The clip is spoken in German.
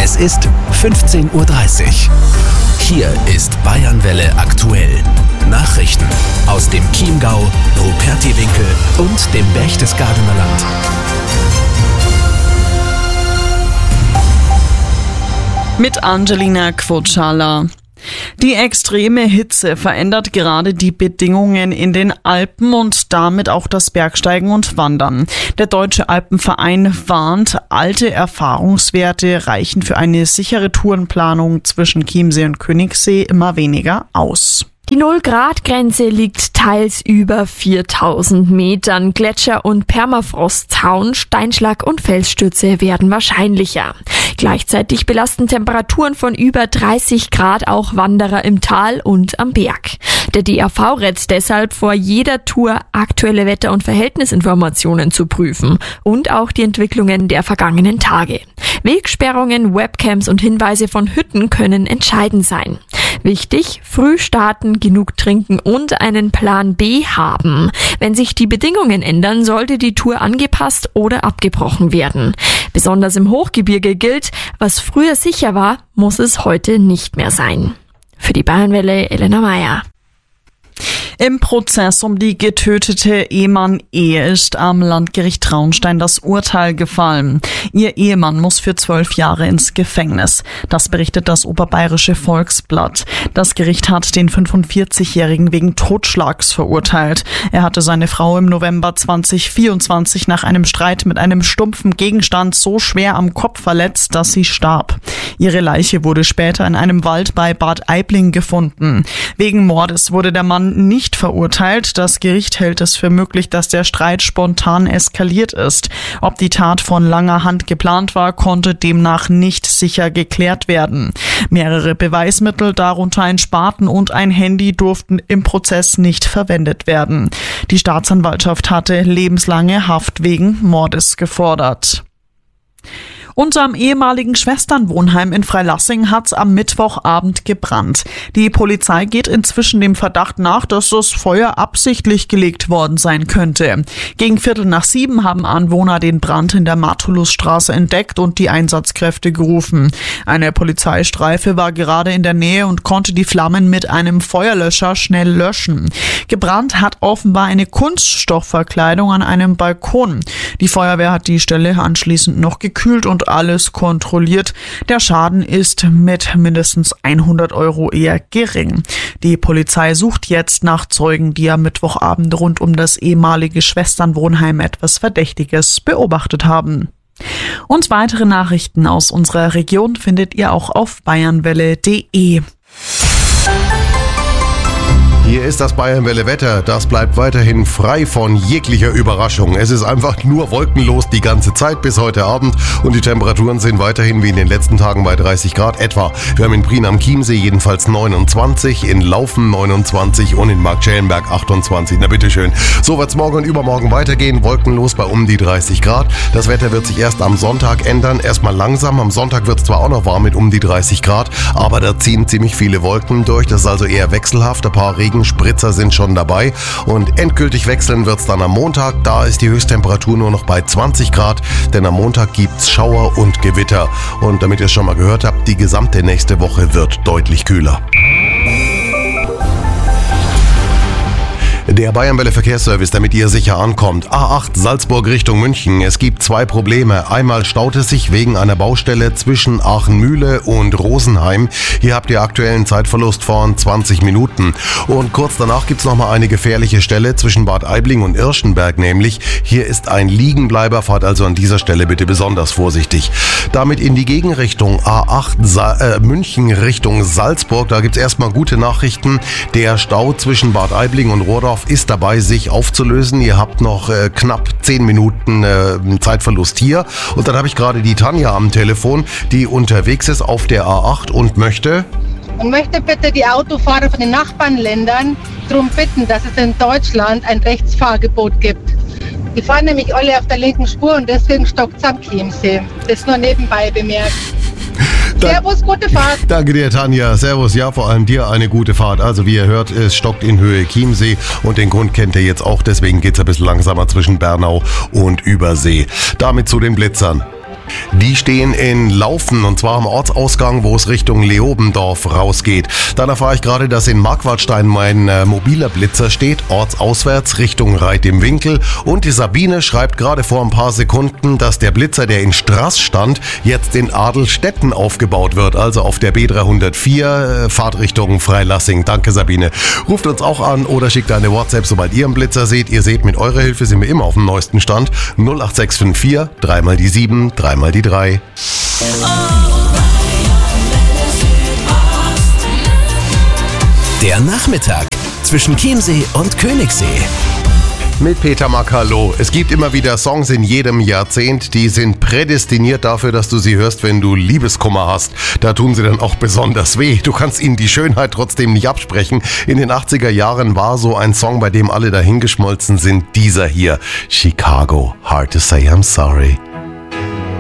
Es ist 15:30 Uhr. Hier ist Bayernwelle aktuell. Nachrichten aus dem Chiemgau, Rupertiwinkel und dem Berchtesgadener Land. Mit Angelina Kvotschala. Die extreme Hitze verändert gerade die Bedingungen in den Alpen und damit auch das Bergsteigen und Wandern. Der Deutsche Alpenverein warnt, alte Erfahrungswerte reichen für eine sichere Tourenplanung zwischen Chiemsee und Königssee immer weniger aus. Die 0-Grad-Grenze liegt teils über 4000 Metern. Gletscher und Permafrostzaun, Steinschlag und Felsstürze werden wahrscheinlicher. Gleichzeitig belasten Temperaturen von über 30 Grad auch Wanderer im Tal und am Berg. Der DAV rät deshalb vor jeder Tour, aktuelle Wetter- und Verhältnisinformationen zu prüfen und auch die Entwicklungen der vergangenen Tage. Wegsperrungen, Webcams und Hinweise von Hütten können entscheidend sein. Wichtig, früh starten, genug trinken und einen Plan B haben. Wenn sich die Bedingungen ändern, sollte die Tour angepasst oder abgebrochen werden. Besonders im Hochgebirge gilt, was früher sicher war, muss es heute nicht mehr sein. Für die Bayernwelle Elena Meyer. Im Prozess um die getötete Ehemann-Ehe ist am Landgericht Traunstein das Urteil gefallen. Ihr Ehemann muss für 12 Jahre ins Gefängnis. Das berichtet das Oberbayerische Volksblatt. Das Gericht hat den 45-Jährigen wegen Totschlags verurteilt. Er hatte seine Frau im November 2024 nach einem Streit mit einem stumpfen Gegenstand so schwer am Kopf verletzt, dass sie starb. Ihre Leiche wurde später in einem Wald bei Bad Aibling gefunden. Wegen Mordes wurde der Mann nicht verurteilt. Das Gericht hält es für möglich, dass der Streit spontan eskaliert ist. Ob die Tat von langer Hand geplant war, konnte demnach nicht sicher geklärt werden. Mehrere Beweismittel, darunter ein Spaten und ein Handy, durften im Prozess nicht verwendet werden. Die Staatsanwaltschaft hatte lebenslange Haft wegen Mordes gefordert. Und am ehemaligen Schwesternwohnheim in Freilassing hat's am Mittwochabend gebrannt. Die Polizei geht inzwischen dem Verdacht nach, dass das Feuer absichtlich gelegt worden sein könnte. Gegen 6:15 haben Anwohner den Brand in der Martulusstraße entdeckt und die Einsatzkräfte gerufen. Eine Polizeistreife war gerade in der Nähe und konnte die Flammen mit einem Feuerlöscher schnell löschen. Gebrannt hat offenbar eine Kunststoffverkleidung an einem Balkon. Die Feuerwehr hat die Stelle anschließend noch gekühlt und alles kontrolliert. Der Schaden ist mit mindestens 100 € eher gering. Die Polizei sucht jetzt nach Zeugen, die am Mittwochabend rund um das ehemalige Schwesternwohnheim etwas Verdächtiges beobachtet haben. Und weitere Nachrichten aus unserer Region findet ihr auch auf bayernwelle.de. Hier ist das Bayernwelle-Wetter. Das bleibt weiterhin frei von jeglicher Überraschung. Es ist einfach nur wolkenlos die ganze Zeit bis heute Abend und die Temperaturen sind weiterhin wie in den letzten Tagen bei 30 Grad etwa. Wir haben in Prien am Chiemsee jedenfalls 29, in Laufen 29 und in Marktschellenberg 28. Na bitteschön. So wird's morgen und übermorgen weitergehen. Wolkenlos bei um die 30 Grad. Das Wetter wird sich erst am Sonntag ändern. Erstmal langsam. Am Sonntag wird es zwar auch noch warm mit um die 30 Grad, aber da ziehen ziemlich viele Wolken durch. Das ist also eher wechselhaft. Ein paar Spritzer sind schon dabei und endgültig wechseln wird's dann am Montag. Da ist die Höchsttemperatur nur noch bei 20 Grad, denn am Montag gibt's Schauer und Gewitter. Und damit ihr es schon mal gehört habt, die gesamte nächste Woche wird deutlich kühler. Der Bayernwelle Verkehrsservice, damit ihr sicher ankommt. A8 Salzburg Richtung München. Es gibt 2 Probleme. Einmal staut es sich wegen einer Baustelle zwischen Aachen-Mühle und Rosenheim. Hier habt ihr aktuellen Zeitverlust von 20 Minuten. Und kurz danach gibt's nochmal eine gefährliche Stelle zwischen Bad Aibling und Irschenberg nämlich. Hier ist ein Liegenbleiber, fahrt also an dieser Stelle bitte besonders vorsichtig. Damit in die Gegenrichtung A8 München Richtung Salzburg. Da gibt's erstmal gute Nachrichten. Der Stau zwischen Bad Aibling und Rohrdorf ist dabei, sich aufzulösen. Ihr habt noch knapp 10 Minuten Zeitverlust hier. Und dann habe ich gerade die Tanja am Telefon, die unterwegs ist auf der A8 und möchte bitte die Autofahrer von den Nachbarländern darum bitten, dass es in Deutschland ein Rechtsfahrgebot gibt. Die fahren nämlich alle auf der linken Spur und deswegen stockt es am Chiemsee. Das nur nebenbei bemerkt. Servus, gute Fahrt. Danke dir, Tanja. Servus, ja, vor allem dir eine gute Fahrt. Also wie ihr hört, es stockt in Höhe Chiemsee und den Grund kennt ihr jetzt auch. Deswegen geht es ein bisschen langsamer zwischen Bernau und Übersee. Damit zu den Blitzern. Die stehen in Laufen und zwar am Ortsausgang, wo es Richtung Leobendorf rausgeht. Dann erfahre ich gerade, dass in Marquardstein mein mobiler Blitzer steht, ortsauswärts Richtung Reit im Winkel. Und die Sabine schreibt gerade vor ein paar Sekunden, dass der Blitzer, der in Straß stand, jetzt in Adelstetten aufgebaut wird. Also auf der B304, Fahrtrichtung Freilassing. Danke Sabine. Ruft uns auch an oder schickt eine WhatsApp, sobald ihr einen Blitzer seht. Ihr seht, mit eurer Hilfe sind wir immer auf dem neuesten Stand. 08654 3 mal die 7 3 mal die 3. Der Nachmittag zwischen Chiemsee und Königssee. Mit Peter Mack, hallo. Es gibt immer wieder Songs in jedem Jahrzehnt, die sind prädestiniert dafür, dass du sie hörst, wenn du Liebeskummer hast. Da tun sie dann auch besonders weh. Du kannst ihnen die Schönheit trotzdem nicht absprechen. In den 80er Jahren war so ein Song, bei dem alle dahingeschmolzen sind, dieser hier. Chicago, Hard to Say I'm Sorry.